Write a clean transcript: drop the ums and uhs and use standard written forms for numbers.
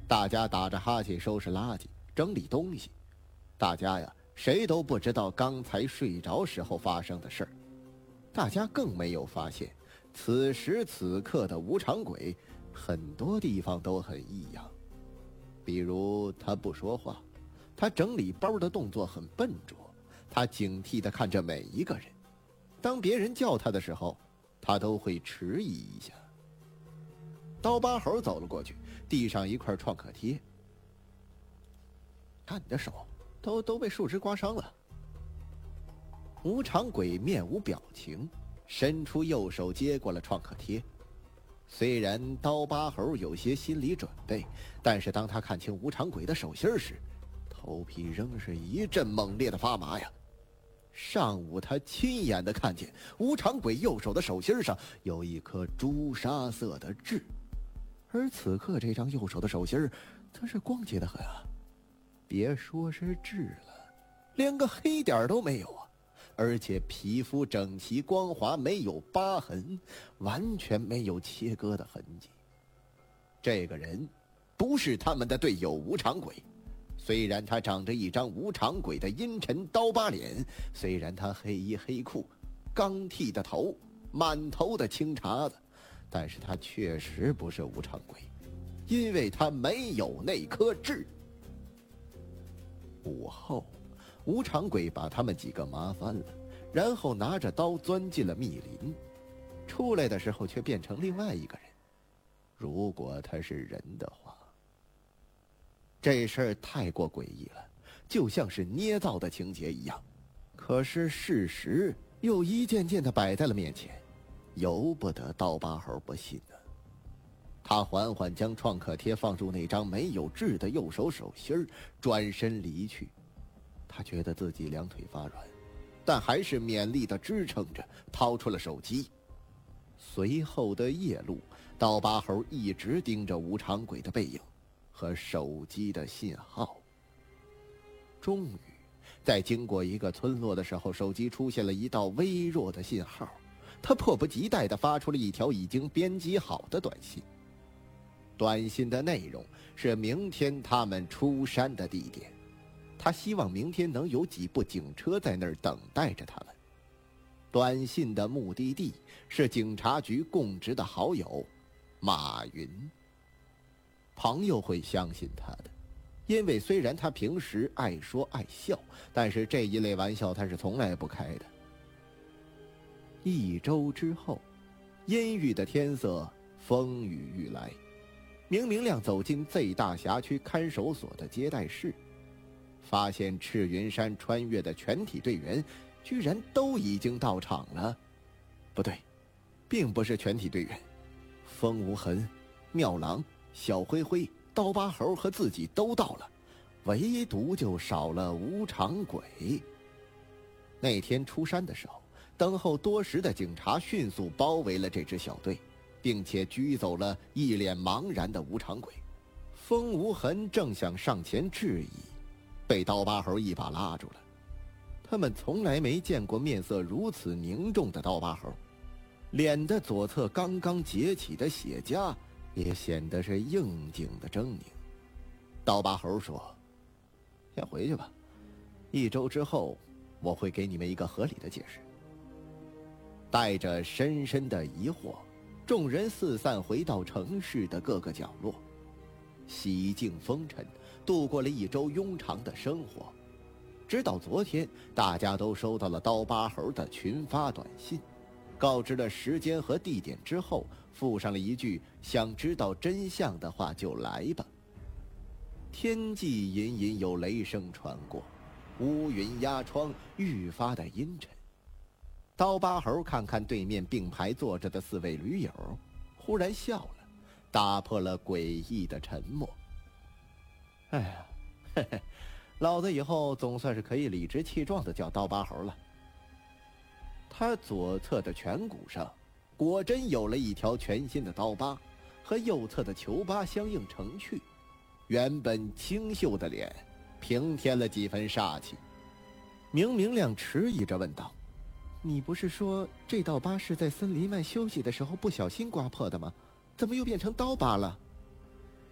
大家打着哈欠收拾垃圾整理东西。大家呀谁都不知道刚才睡着时候发生的事儿，大家更没有发现此时此刻的无常鬼很多地方都很异样。比如他不说话，他整理包的动作很笨拙，他警惕地看着每一个人，当别人叫他的时候他都会迟疑一下。刀疤猴走了过去，地上一块创可贴，看你的手都被树枝刮伤了。无常鬼面无表情，伸出右手接过了创可贴。虽然刀疤猴有些心理准备，但是当他看清无常鬼的手心时，头皮仍是一阵猛烈的发麻呀。上午他亲眼地看见无常鬼右手的手心上有一颗朱砂色的痣，而此刻这张右手的手心则是光洁的很啊，别说是痣了，连个黑点都没有啊，而且皮肤整齐光滑，没有疤痕，完全没有切割的痕迹。这个人不是他们的队友无常鬼，虽然他长着一张无常鬼的阴沉刀疤脸，虽然他黑衣黑裤，刚剃的头，满头的青碴子，但是他确实不是无常鬼，因为他没有那颗痣。午后，无常鬼把他们几个麻翻了，然后拿着刀钻进了密林，出来的时候却变成另外一个人。如果他是人的话，这事儿太过诡异了，就像是捏造的情节一样。可是事实又一件件地摆在了面前，由不得刀疤猴不信呢。他缓缓将创可贴放入那张没有痣的右手手心，转身离去。他觉得自己两腿发软，但还是勉力地支撑着，掏出了手机。随后的夜路，刀疤猴一直盯着无常鬼的背影和手机的信号。终于在经过一个村落的时候，手机出现了一道微弱的信号，他迫不及待地发出了一条已经编辑好的短信。短信的内容是明天他们出山的地点，他希望明天能有几部警车在那儿等待着他们。短信的目的地是警察局供职的好友马云。朋友会相信他的，因为虽然他平时爱说爱笑，但是这一类玩笑他是从来不开的。1周之后，阴郁的天色风雨欲来。明明亮走进 Z 大辖区看守所的接待室，发现赤云山穿越的全体队员居然都已经到场了。不对，并不是全体队员，风无痕、妙郎、小灰灰、刀疤猴和自己都到了，唯独就少了无常鬼。那天出山的时候，等候多时的警察迅速包围了这支小队，并且拘走了一脸茫然的无常鬼。风无痕正想上前质疑，被刀疤猴一把拉住了。他们从来没见过面色如此凝重的刀疤猴，脸的左侧刚刚结起的血痂也显得是应景的狰狞。刀疤猴说：“先回去吧，1周之后我会给你们一个合理的解释。”带着深深的疑惑，众人四散回到城市的各个角落，洗净风尘，度过了1周庸长的生活。直到昨天，大家都收到了刀疤猴的群发短信，告知了时间和地点之后，附上了一句想知道真相的话就来吧。天际隐隐有雷声传过，乌云压窗，愈发的阴沉。刀疤猴看看对面并排坐着的4位驴友，忽然笑了，打破了诡异的沉默。哎呀，嘿嘿，老子以后总算是可以理直气壮地叫刀疤猴了。他左侧的颧骨上果真有了一条全新的刀疤，和右侧的球疤相映成趣，原本清秀的脸平添了几分煞气。明亮迟疑着问道：“你不是说这道疤是在森林外休息的时候不小心刮破的吗？怎么又变成刀疤了？”